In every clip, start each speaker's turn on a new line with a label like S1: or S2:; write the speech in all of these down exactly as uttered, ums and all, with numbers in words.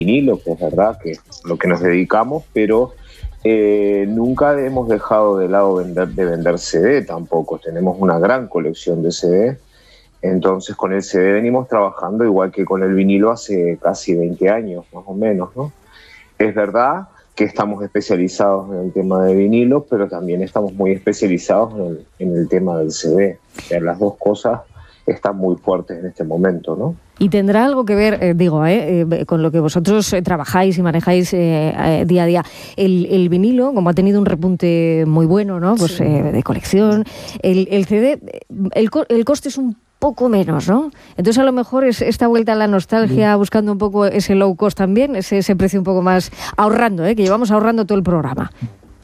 S1: vinilo, que es verdad que es lo que nos dedicamos, pero eh, nunca hemos dejado de lado vender, de vender C D tampoco. Tenemos una gran colección de C D, entonces con el C D venimos trabajando igual que con el vinilo hace casi veinte años, más o menos, ¿no? Es verdad que estamos especializados en el tema de vinilo, pero también estamos muy especializados en el, en el tema del C D. O sea, las dos cosas están muy fuertes en este momento, ¿no?
S2: Y tendrá algo que ver, eh, digo, eh, eh, con lo que vosotros eh, trabajáis y manejáis eh, eh, día a día. El, el vinilo, como ha tenido un repunte muy bueno, ¿no? Pues sí. eh, de colección. El, el C D, el, el coste es un poco menos, ¿no? Entonces a lo mejor es esta vuelta a la nostalgia, sí. buscando un poco ese low cost también, ese, ese precio un poco más ahorrando, ¿eh? Que llevamos ahorrando todo el programa.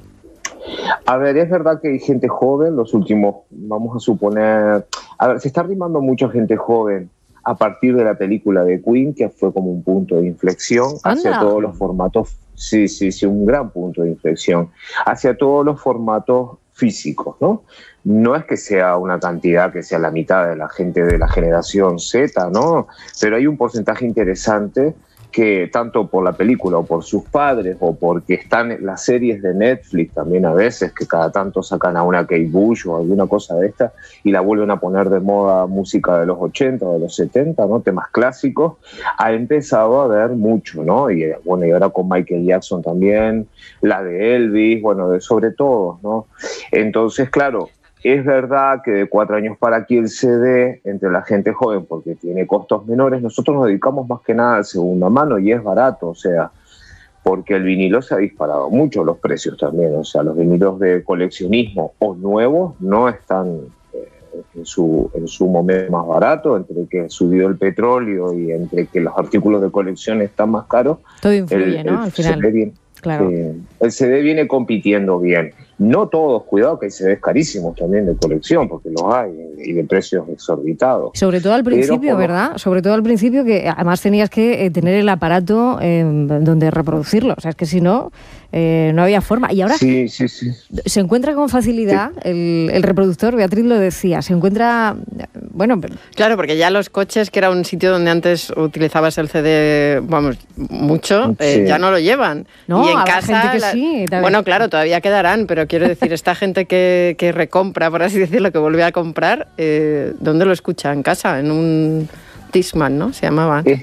S1: A ver, es verdad que hay gente joven, los últimos, vamos a suponer, a ver, se está arrimando mucha gente joven a partir de la película de Queen, que fue como un punto de inflexión hacia
S2: Anda.
S1: todos los formatos, sí, sí, sí, un gran punto de inflexión, hacia todos los formatos físicos, ¿no? No es que sea una cantidad que sea la mitad de la gente de la generación Z, ¿no? Pero hay un porcentaje interesante que tanto por la película o por sus padres o porque están las series de Netflix también a veces, que cada tanto sacan a una Kate Bush o alguna cosa de esta y la vuelven a poner de moda música de los ochenta o de los setenta, ¿no? Temas clásicos, ha empezado a haber mucho, ¿no? Y bueno, y ahora con Michael Jackson también, la de Elvis, bueno, de sobre todo, ¿no? Entonces, claro, es verdad que de cuatro años para aquí el C D, entre la gente joven, porque tiene costos menores, nosotros nos dedicamos más que nada al segunda mano y es barato, o sea, porque el vinilo se ha disparado mucho los precios también, o sea, los vinilos de coleccionismo o nuevos no están eh, en, su, en su momento más barato, entre que subió el petróleo y entre que los artículos de colección están más caros.
S2: Todo influye,
S1: el,
S2: ¿no?
S1: El
S2: Al final.
S1: C D viene,
S2: claro.
S1: eh, el C D viene compitiendo bien. No todos, cuidado que hay C Ds carísimos también de colección, porque los hay, y de precios exorbitados.
S2: Sobre todo al principio, Pero, ¿verdad? Sobre todo al principio, que además tenías que eh, tener el aparato eh, donde reproducirlo. O sea, es que si no, eh, no había forma. Y ahora
S1: sí, sí, sí.
S2: se encuentra con facilidad sí. el, el reproductor, Beatriz lo decía, se encuentra, bueno...
S3: Claro, porque ya los coches, que era un sitio donde antes utilizabas el C D, vamos, mucho, sí. eh, ya no lo llevan.
S2: No,
S3: y en
S2: habrá
S3: casa,
S2: gente que
S3: la,
S2: sí.
S3: Bueno, claro, todavía quedarán, pero quiero decir, esta gente que, que recompra, por así decirlo, que vuelve a comprar, eh, ¿dónde lo escucha? En casa, en un Discman, ¿no? Se llamaba.
S1: Eh,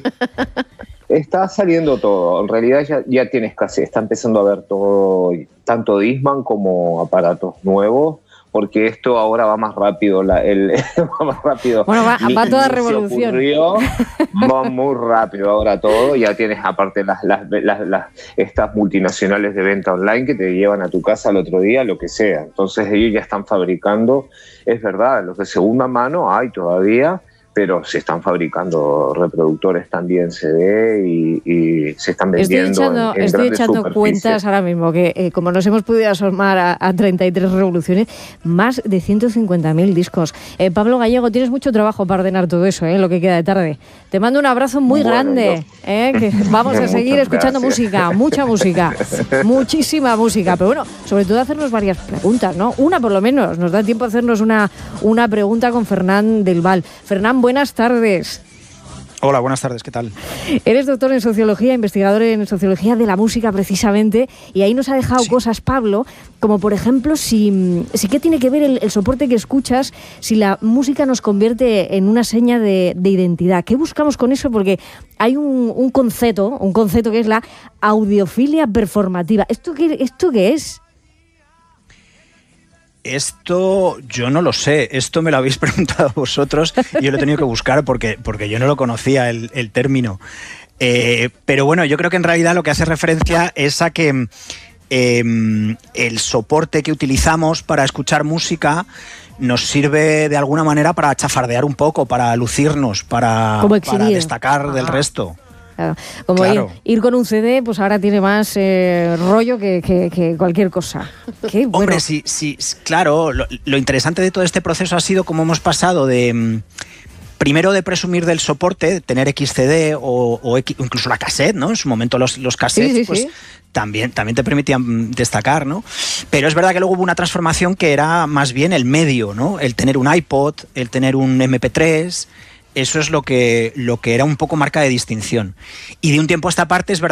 S1: está saliendo todo. En realidad ya, ya tiene escasez. Está empezando a ver todo, tanto Discman como aparatos nuevos, porque esto ahora va más rápido. La, el, va más rápido.
S2: Bueno, va, va toda revolución.
S1: Ocurrió, va muy rápido ahora todo. Ya tienes aparte las, las, las, las estas multinacionales de venta online que te llevan a tu casa al otro día, lo que sea. Entonces ellos ya están fabricando, es verdad, los de segunda mano hay todavía, pero se están fabricando reproductores también C D y, y se están vendiendo.
S2: Estoy echando,
S1: en, en
S2: estoy echando cuentas ahora mismo que eh, como nos hemos podido asomar a, a treinta y tres revoluciones, más de ciento cincuenta mil discos. Eh, Pablo Gallego, tienes mucho trabajo para ordenar todo eso, eh, lo que queda de tarde. Te mando un abrazo muy bueno, grande, no. eh, que vamos a seguir escuchando gracias. música, mucha música, muchísima música, pero bueno, sobre todo hacernos varias preguntas, ¿no? Una por lo menos, nos da tiempo a hacernos una, una pregunta con Fernán del Val. Fernán, buenas tardes.
S4: Hola, buenas tardes, ¿qué tal?
S2: Eres doctor en Sociología, investigador en Sociología de la Música precisamente, y ahí nos ha dejado sí. cosas, Pablo, como por ejemplo, si, si qué tiene que ver el, el soporte que escuchas, si la música nos convierte en una seña de, de identidad. ¿Qué buscamos con eso? Porque hay un, un concepto, un concepto que es la audiofilia performativa. ¿Esto qué, esto qué es?
S4: Esto yo no lo sé, esto me lo habéis preguntado vosotros y yo lo he tenido que buscar porque, porque yo no lo conocía el, el término. Eh, pero bueno, yo creo que en realidad lo que hace referencia es a que eh, el soporte que utilizamos para escuchar música nos sirve de alguna manera para chafardear un poco, para lucirnos, para, para destacar del resto.
S2: Claro. Como claro. Ir, ir con un C D, pues ahora tiene más eh, rollo que, que, que cualquier cosa. Qué bueno.
S4: Hombre, sí, sí, claro, lo, lo interesante de todo este proceso ha sido cómo hemos pasado de... Primero de presumir del soporte, tener X C D o, o X, incluso la cassette, ¿no? En su momento los, los cassettes, sí, sí, pues sí. También, también te permitían destacar, ¿no? Pero es verdad que luego hubo una transformación que era más bien el medio, ¿no? El tener un iPod, el tener un eme pe tres... Eso es lo que, lo que era un poco marca de distinción. Y de un tiempo a esta parte es verdad